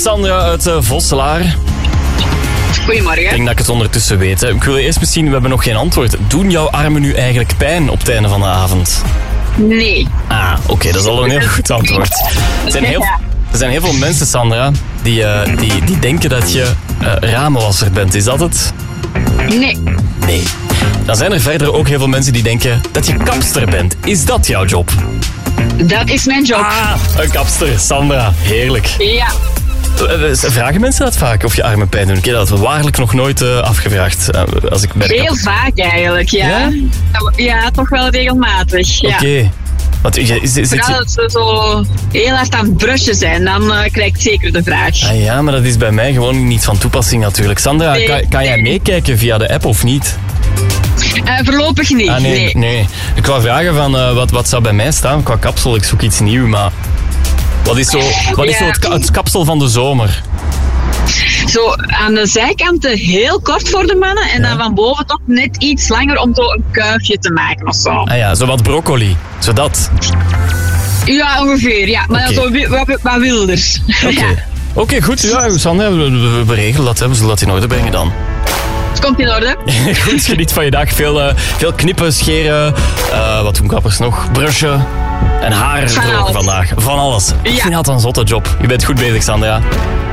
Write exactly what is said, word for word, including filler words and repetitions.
Sandra uit uh, Vosselaar. Goedemorgen. Ik denk dat ik het ondertussen weet. Hè. Ik wil eerst misschien, we hebben nog geen antwoord. Doen jouw armen nu eigenlijk pijn op het einde van de avond? Nee. Ah, oké, okay, dat is al een heel goed antwoord. Er zijn heel, er zijn heel veel mensen, Sandra, die, uh, die, die denken dat je uh, ramenwasser bent. Is dat het? Nee. Nee. Dan zijn er verder ook heel veel mensen die denken dat je kapster bent. Is dat jouw job? Dat is mijn job. Ah, een kapster. Sandra, heerlijk. Ja. Vragen mensen dat vaak, of je armen pijn doen? Ik heb dat waarlijk nog nooit uh, afgevraagd. Uh, als ik bij de Heel kapster... vaak eigenlijk, ja. Ja, ja toch wel regelmatig. Ja. Oké. Okay. Want is, is, is, Vooral als ze zo heel hard aan het brushen zijn, dan uh, krijg ik zeker de vraag. Ah ja, maar dat is bij mij gewoon niet van toepassing natuurlijk. Sandra, nee, kan, kan jij meekijken via de app of niet? Uh, voorlopig niet, ah, nee, nee. nee. Ik wou vragen van uh, wat, wat zou bij mij staan qua kapsel. Ik zoek iets nieuws, maar wat is zo, wat is ja. zo het, het kapsel van de zomer? Zo aan de zijkanten heel kort voor de mannen en ja. dan van boven toch net iets langer om zo een kuifje te maken of zo. Ah ja, zo wat broccoli. Zo dat. Ja, ongeveer, ja. Maar okay. zo wat, wat wilders. Oké, okay. ja. okay, goed. Ja, Sandra, we, we, we regelen dat. Hè. We zullen dat in orde brengen dan. Het komt in orde. Goed, geniet van je dag. Veel, uh, veel knippen, scheren. Uh, wat doen kappers nog? Brushen. En haren drogen vandaag. Van alles. Ik ja. vind dat een zotte job. Je bent goed bezig, Sandra.